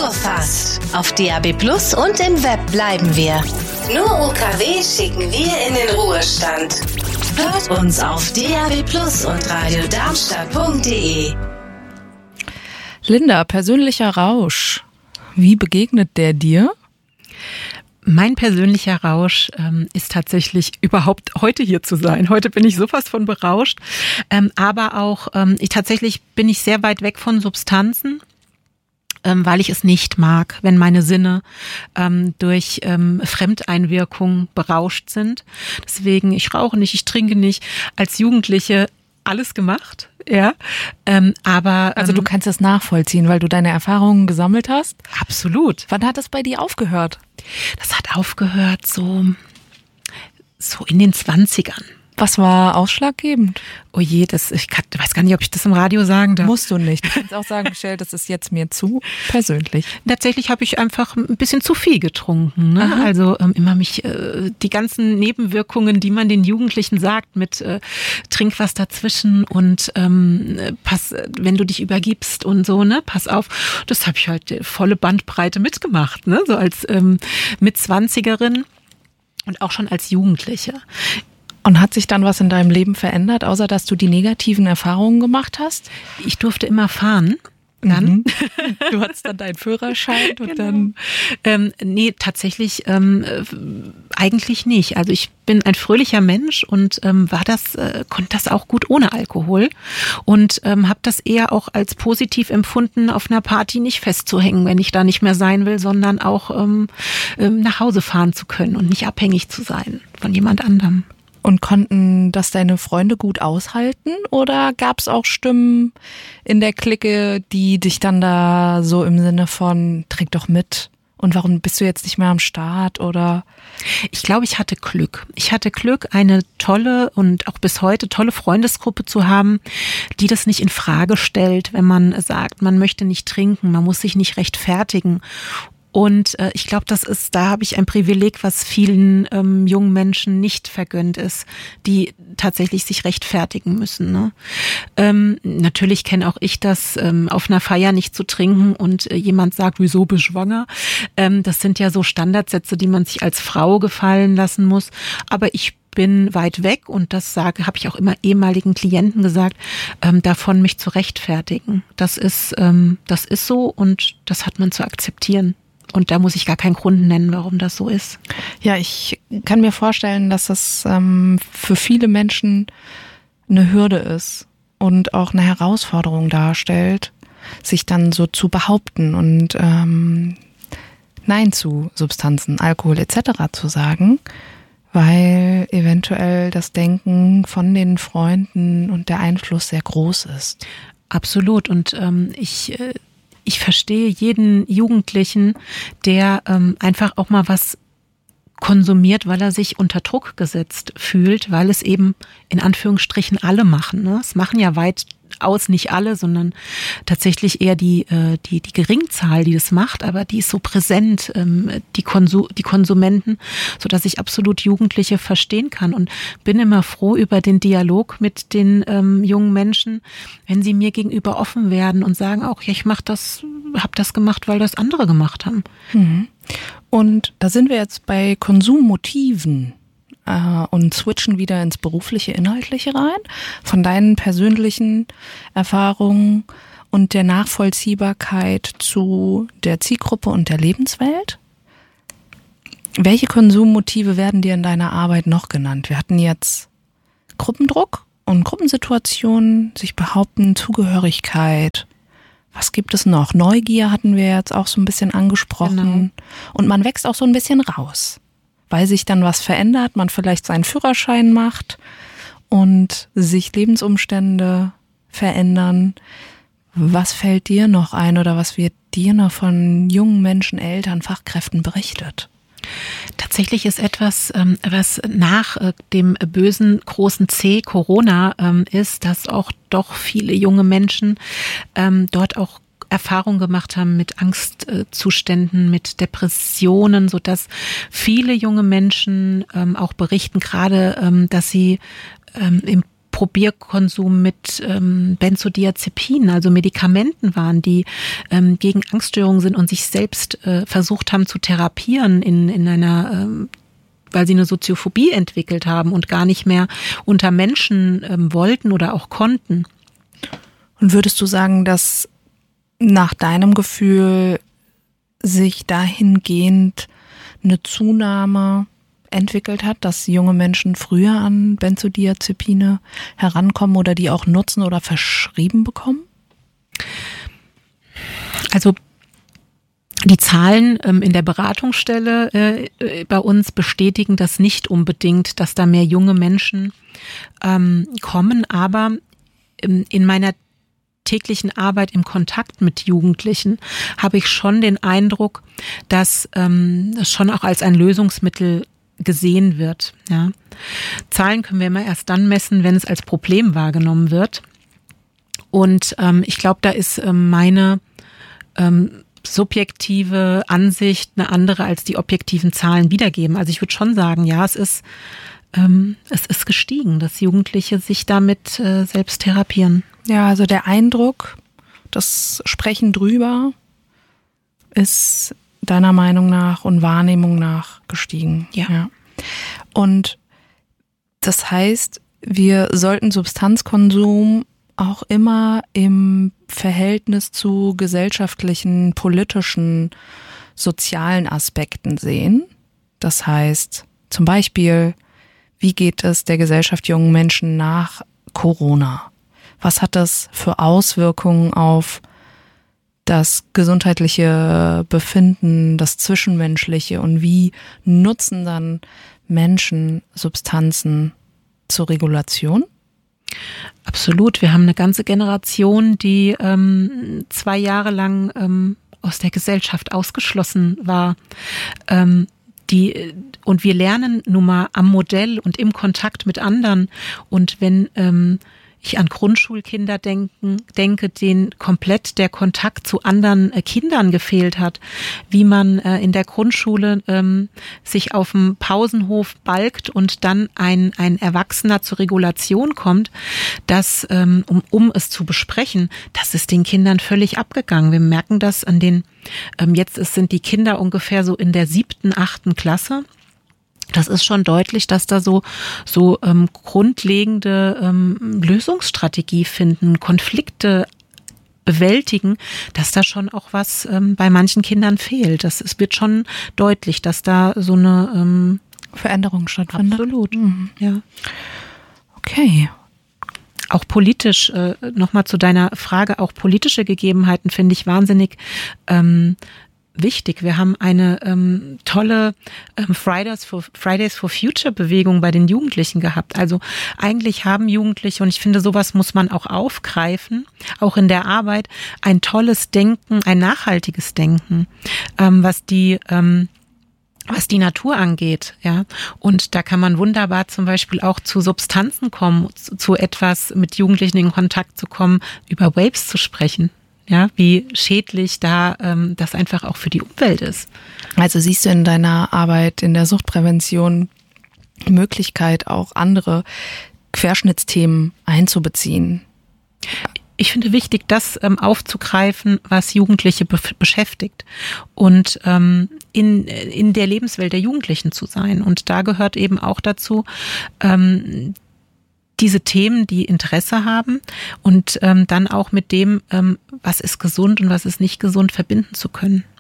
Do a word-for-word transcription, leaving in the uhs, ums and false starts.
Kurfast. Auf D A B Plus und im Web bleiben wir. Nur U K W schicken wir in den Ruhestand. Hört uns auf D A B Plus und radiodarmstadt punkt de. Linda, persönlicher Rausch. Wie begegnet der dir? Mein persönlicher Rausch ähm, ist tatsächlich überhaupt heute hier zu sein. Heute bin ich sowas von berauscht. Ähm, aber auch, ähm, ich tatsächlich bin ich sehr weit weg von Substanzen, ähm, weil ich es nicht mag, wenn meine Sinne ähm, durch ähm, Fremdeinwirkung berauscht sind. Deswegen, ich rauche nicht, ich trinke nicht. Als Jugendliche alles gemacht. Ja, ähm, aber... Also du ähm, kannst es nachvollziehen, weil du deine Erfahrungen gesammelt hast? Absolut. Wann hat es bei dir aufgehört? Das hat aufgehört so, so in den Zwanzigern. Was war ausschlaggebend? Oh je, das, ich kann, weiß gar nicht, ob ich das im Radio sagen darf. Musst du nicht. Du kannst auch sagen, Michelle, das ist jetzt mir zu persönlich. Tatsächlich habe ich einfach ein bisschen zu viel getrunken. Ne? Also ähm, immer mich, äh, die ganzen Nebenwirkungen, die man den Jugendlichen sagt, mit äh, trink was dazwischen und ähm, pass, wenn du dich übergibst und so, ne, pass auf. Das habe ich halt äh, volle Bandbreite mitgemacht, ne, so als ähm, Mitzwanzigerin und auch schon als Jugendliche. Und hat sich dann was in deinem Leben verändert, außer dass du die negativen Erfahrungen gemacht hast? Ich durfte immer fahren. Dann. Mhm. Du hattest dann deinen Führerschein und genau. dann... Ähm, nee, tatsächlich ähm, äh, eigentlich nicht. Also ich bin ein fröhlicher Mensch und ähm, war das, äh, konnte das auch gut ohne Alkohol und ähm, habe das eher auch als positiv empfunden, auf einer Party nicht festzuhängen, wenn ich da nicht mehr sein will, sondern auch ähm, ähm, nach Hause fahren zu können und nicht abhängig zu sein von jemand anderem. Und konnten das deine Freunde gut aushalten? Oder gab es auch Stimmen in der Clique, die dich dann da so im Sinne von, trink doch mit? Und warum bist du jetzt nicht mehr am Start? Oder? Ich glaube, ich hatte Glück. Ich hatte Glück, eine tolle und auch bis heute tolle Freundesgruppe zu haben, die das nicht in Frage stellt, wenn man sagt, man möchte nicht trinken, man muss sich nicht rechtfertigen. Und äh, ich glaube, das ist, da habe ich ein Privileg, was vielen ähm, jungen Menschen nicht vergönnt ist, die tatsächlich sich rechtfertigen müssen. Ne? Ähm, natürlich kenne auch ich das, ähm, auf einer Feier nicht zu trinken und äh, jemand sagt, wieso bist du schwanger? Ähm, das sind ja so Standardsätze, die man sich als Frau gefallen lassen muss. Aber ich bin weit weg und das sage, habe ich auch immer ehemaligen Klienten gesagt, ähm, davon mich zu rechtfertigen. Das ist, ähm, das ist so und das hat man zu akzeptieren. Und da muss ich gar keinen Grund nennen, warum das so ist. Ja, ich kann mir vorstellen, dass das ähm, für viele Menschen eine Hürde ist und auch eine Herausforderung darstellt, sich dann so zu behaupten und ähm, Nein zu Substanzen, Alkohol et cetera zu sagen, weil eventuell das Denken von den Freunden und der Einfluss sehr groß ist. Absolut. Und ähm, ich äh, Ich verstehe jeden Jugendlichen, der ähm, einfach auch mal was konsumiert, weil er sich unter Druck gesetzt fühlt, weil es eben in Anführungsstrichen alle machen. Ne? Es machen ja weitaus nicht alle, sondern tatsächlich eher die äh, die die Geringzahl, die das macht, aber die ist so präsent, ähm, die Konsu- die Konsumenten, so dass ich absolut Jugendliche verstehen kann und bin immer froh über den Dialog mit den ähm, jungen Menschen, wenn sie mir gegenüber offen werden und sagen auch, ja, ich mach das, hab das gemacht, weil das andere gemacht haben. Mhm. Und da sind wir jetzt bei Konsummotiven äh, und switchen wieder ins berufliche, inhaltliche rein. Von deinen persönlichen Erfahrungen und der Nachvollziehbarkeit zu der Zielgruppe und der Lebenswelt. Welche Konsummotive werden dir in deiner Arbeit noch genannt? Wir hatten jetzt Gruppendruck und Gruppensituationen, sich behaupten, Zugehörigkeit. Was gibt es noch? Neugier hatten wir jetzt auch so ein bisschen angesprochen. Genau. Und man wächst auch so ein bisschen raus, weil sich dann was verändert, man vielleicht seinen Führerschein macht und sich Lebensumstände verändern. Was fällt dir noch ein oder was wird dir noch von jungen Menschen, Eltern, Fachkräften berichtet? Tatsächlich ist etwas, was nach dem bösen großen C, Corona, ist, dass auch doch viele junge Menschen dort auch Erfahrung gemacht haben mit Angstzuständen, mit Depressionen, sodass viele junge Menschen auch berichten, gerade, dass sie im Probierkonsum mit ähm, Benzodiazepinen, also Medikamenten waren, die ähm, gegen Angststörungen sind und sich selbst äh, versucht haben zu therapieren in, in einer, ähm, weil sie eine Soziophobie entwickelt haben und gar nicht mehr unter Menschen ähm, wollten oder auch konnten. Und würdest du sagen, dass nach deinem Gefühl sich dahingehend eine Zunahme entwickelt hat, dass junge Menschen früher an Benzodiazepine herankommen oder die auch nutzen oder verschrieben bekommen? Also die Zahlen ähm, in der Beratungsstelle äh, bei uns bestätigen das nicht unbedingt, dass da mehr junge Menschen ähm, kommen, aber ähm, in meiner täglichen Arbeit im Kontakt mit Jugendlichen habe ich schon den Eindruck, dass ähm, es schon auch als ein Lösungsmittel gesehen wird. Ja. Zahlen können wir immer erst dann messen, wenn es als Problem wahrgenommen wird. Und ähm, ich glaube, da ist ähm, meine ähm, subjektive Ansicht eine andere, als die objektiven Zahlen wiedergeben. Also ich würde schon sagen, ja, es ist ähm, es ist gestiegen, dass Jugendliche sich damit äh, selbst therapieren. Ja, also der Eindruck, das Sprechen drüber ist deiner Meinung nach und Wahrnehmung nach gestiegen. Ja. ja. Und das heißt, wir sollten Substanzkonsum auch immer im Verhältnis zu gesellschaftlichen, politischen, sozialen Aspekten sehen. Das heißt, zum Beispiel, wie geht es der Gesellschaft jungen Menschen nach Corona? Was hat das für Auswirkungen auf das gesundheitliche Befinden, das Zwischenmenschliche und wie nutzen dann Menschen Substanzen zur Regulation? Absolut. Wir haben eine ganze Generation, die ähm, zwei Jahre lang ähm, aus der Gesellschaft ausgeschlossen war. Ähm, die, und wir lernen nun mal am Modell und im Kontakt mit anderen. Und wenn ähm, ich an Grundschulkinder denken, denke, denen komplett der Kontakt zu anderen äh, Kindern gefehlt hat, wie man äh, in der Grundschule ähm, sich auf dem Pausenhof balgt und dann ein ein Erwachsener zur Regulation kommt, das ähm, um um es zu besprechen, das ist den Kindern völlig abgegangen. Wir merken das an den ähm, jetzt ist, sind die Kinder ungefähr so in der siebten, achten Klasse. Das ist schon deutlich, dass da so so ähm, grundlegende ähm, Lösungsstrategie finden, Konflikte bewältigen, dass da schon auch was ähm, bei manchen Kindern fehlt. Das es wird schon deutlich, dass da so eine ähm, Veränderung stattfindet. Absolut, mhm. ja. Okay. Auch politisch, äh, nochmal zu deiner Frage, auch politische Gegebenheiten finde ich wahnsinnig ähm, wichtig. Wir haben eine ähm, tolle ähm, Fridays for, Fridays for Future Bewegung bei den Jugendlichen gehabt. Also eigentlich haben Jugendliche, und ich finde, sowas muss man auch aufgreifen, auch in der Arbeit, ein tolles Denken, ein nachhaltiges Denken, ähm, was die ähm, was die Natur angeht, ja. Und da kann man wunderbar zum Beispiel auch zu Substanzen kommen, zu, zu etwas mit Jugendlichen in Kontakt zu kommen, über Vapes zu sprechen. Ja, wie schädlich da ähm, das einfach auch für die Umwelt ist. Also siehst du in deiner Arbeit in der Suchtprävention die Möglichkeit, auch andere Querschnittsthemen einzubeziehen? Ich finde wichtig, das ähm, aufzugreifen, was Jugendliche be- beschäftigt und ähm, in in der Lebenswelt der Jugendlichen zu sein. Und da gehört eben auch dazu, ähm, diese Themen, die Interesse haben und ähm, dann auch mit dem, ähm, was ist gesund und was ist nicht gesund, verbinden zu können.